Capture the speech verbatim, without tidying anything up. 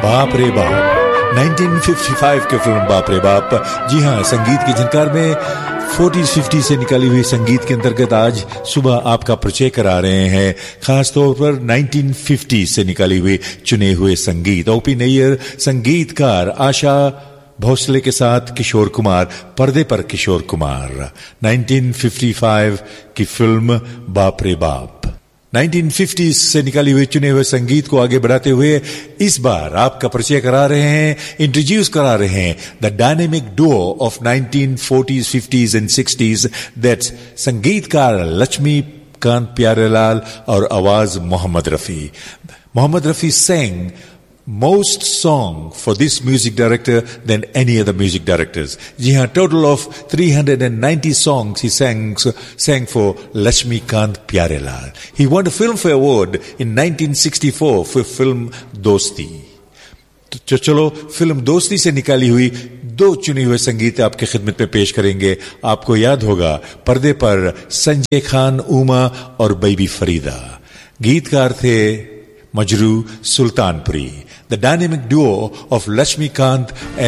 बाप रे बाप, उन्नीस सौ पचपन की फिल्म बाप रे बाप। जी हां, संगीत की झनकार में चालीस पचास से निकाली हुई संगीत के अंतर्गत आज सुबह आपका परिचय करा रहे हैं, खासतौर पर उन्नीस सौ पचास से निकाली हुई चुने हुए संगीत। ओपी नैयर संगीतकार, आशा भोसले के साथ किशोर कुमार, पर्दे पर किशोर कुमार। उन्नीस सौ पचपन की फिल्म बाप रे बाप। उन्नीस सौ पचास से निकाली हुई चुने हुए संगीत को आगे बढ़ाते हुए इस बार आपका परिचय करा रहे हैं, इंट्रोड्यूस करा रहे हैं the dynamic Duo of nineteen forties, fifties and sixties, that's संगीतकार लक्ष्मीकांत प्यारेलाल और आवाज Mohammad Rafi. Mohammad Rafi sang most song for this music director than any other music directors. जी हाँ, total of three hundred ninety songs he sang sang for Lakshmikant Pyarelal. He won a Filmfare Award in nineteen sixty-four for film दोस्ती। तो चलो film दोस्ती से निकाली हुई दो चुनी हुए संगीत आपके खिदमत में पेश करेंगे। आपको याद होगा, पर्दे पर संजय खान, उमा और बेबी फरीदा। गीतकार थे Majrooh Sultanpuri. The dynamic duo of Lakshmikant and